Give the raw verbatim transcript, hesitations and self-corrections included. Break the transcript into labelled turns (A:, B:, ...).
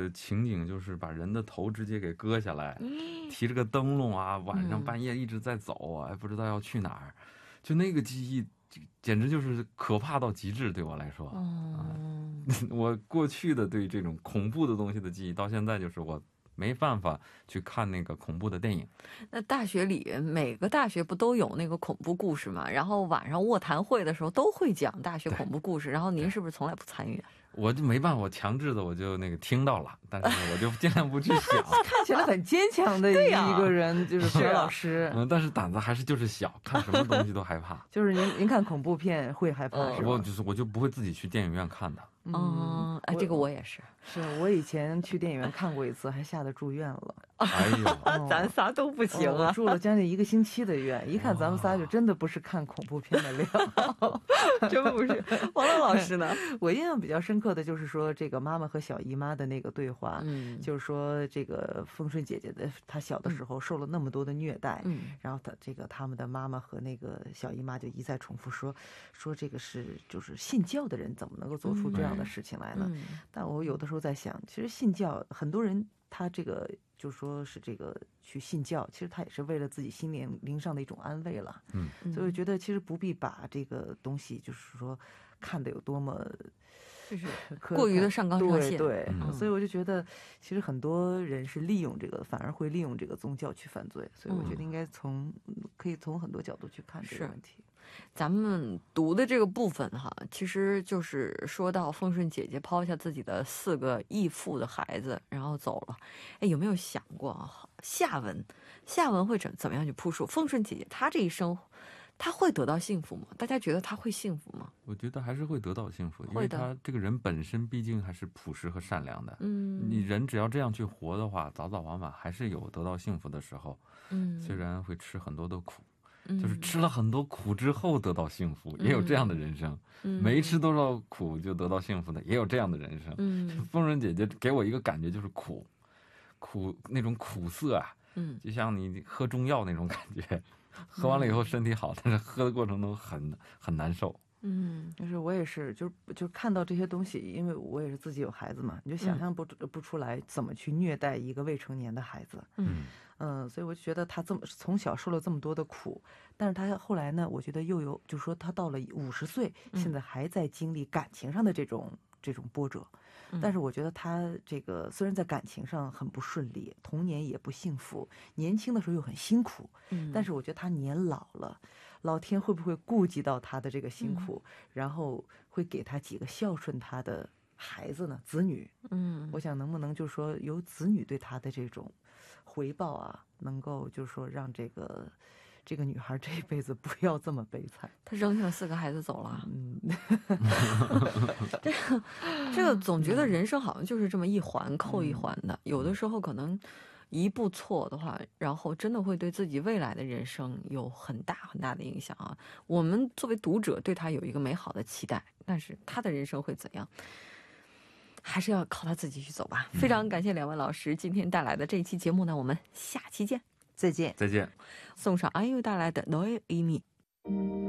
A: 个情景就是把人的头直接给割下来，提着个灯笼啊，晚上半夜一直在走啊，不知道要去哪儿，就那个记忆简直就是可怕到极致，对我来说。我过去的对这种恐怖的东西的记忆，到现在就是我没办法去看那个恐怖的电影。
B: 那大学里每个大学不都有那个恐怖故事吗？然后晚上卧谈会的时候都会讲大学恐怖故事，然后您是不是从来不参与？
A: 我就没办法，我强制的我就那个听到了，但是我就尽量不去想。
C: 看起来很坚强的一个人，就是薛老师。
A: 嗯，但是胆子还是就是小，看什么东西都害怕。
C: 就是您您看恐怖片会害怕是吧？
A: 我就是我就不会自己去电影院看的。
B: 嗯，哎，这个我也是，
C: 是我以前去电影院看过一次，还吓得住院了。
A: 哎呦，
B: 咱仨都不行啊！
C: 我住了将近一个星期的院，一看咱们仨就真的不是看恐怖片的料，
B: 真不是。王乐老师呢？
C: 我印象比较深刻的就是说，这个妈妈和小姨妈的那个对话，嗯，就是说这个丰顺姐姐的她小的时候受了那么多的虐待，嗯，然后她这个他们的妈妈和那个小姨妈就一再重复说说这个是就是信教的人怎么能够做出这样的事情来呢？嗯、但我有的时候在想，其实信教很多人他这个就说是这个去信教，其实他也是为了自己心灵灵上的一种安慰了。嗯，所以我觉得其实不必把这个东西就是说看得有多么
B: 就是过于的上纲上线。
C: 对对、嗯，所以我就觉得其实很多人是利用这个，反而会利用这个宗教去犯罪。所以我觉得应该从、嗯、可以从很多角度去看这个问题。
B: 咱们读的这个部分哈，其实就是说到丰顺姐姐抛下自己的四个义父的孩子，然后走了。哎，有没有想过下文？下文会怎怎么样去铺述丰顺姐姐她这一生，她会得到幸福吗？大家觉得她会幸福吗？
A: 我觉得还是会得到幸福，因为她这个人本身毕竟还是朴实和善良的。嗯，你人只要这样去活的话，早早晚晚还是有得到幸福的时候。嗯，虽然会吃很多的苦。就是吃了很多苦之后得到幸福，嗯、也有这样的人生、嗯、没吃多少苦就得到幸福的也有这样的人生。嗯，丰顺姐姐给我一个感觉就是苦苦那种苦涩啊，嗯，就像你喝中药那种感觉，喝完了以后身体好，但是喝的过程中很很难受。
C: 嗯，就是我也是，就是就看到这些东西，因为我也是自己有孩子嘛，你就想象不、嗯、不出来怎么去虐待一个未成年的孩子。嗯嗯、呃，所以我就觉得他这么从小受了这么多的苦，但是他后来呢，我觉得又有，就是说他到了五十岁，现在还在经历感情上的这种。这种波折，但是我觉得他这个虽然在感情上很不顺利，童年也不幸福，年轻的时候又很辛苦，嗯、但是我觉得他年老了，老天会不会顾及到他的这个辛苦，嗯、然后会给他几个孝顺他的孩子呢？子女，嗯，我想能不能就是说由子女对他的这种回报啊，能够就是说让这个。这个女孩这一辈子不要这么悲惨，
B: 她扔下了四个孩子走了。嗯，这个这个总觉得人生好像就是这么一环扣一环的，嗯、有的时候可能一步错的话，然后真的会对自己未来的人生有很大很大的影响啊。我们作为读者对她有一个美好的期待，但是她的人生会怎样？还是要靠她自己去走吧。嗯、非常感谢两位老师今天带来的这一期节目呢，我们下期见。
C: 再见，
A: 再见。
B: 送上安优带来的《너의 의미》。